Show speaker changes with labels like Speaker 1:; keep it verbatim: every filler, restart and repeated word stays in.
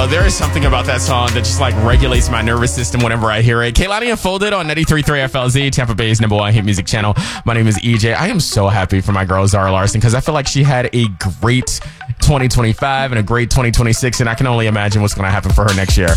Speaker 1: know, there is something about that song that just like regulates my nervous system whenever I hear it. Kehlani Unfolded on ninety-three point three F L Z, Tampa Bay's number one hit music channel. My name is E J. I am so happy for my girl Zara Larsson because I feel like she had a great twenty twenty-five and a great twenty twenty-six, and I can only imagine what's going to happen for her next year.